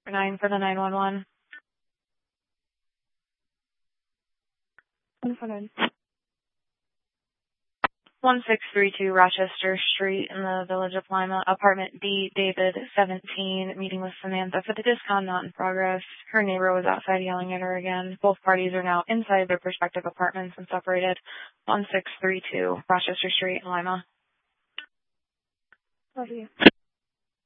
9 for the 911. 149. 1632 Rochester Street in the Village of Lima, apartment D, David, 17, meeting with Samantha for the discount not in progress. Her neighbor was outside yelling at her again. Both parties are now inside their respective apartments and separated. 1632 Rochester Street in Lima. Love you.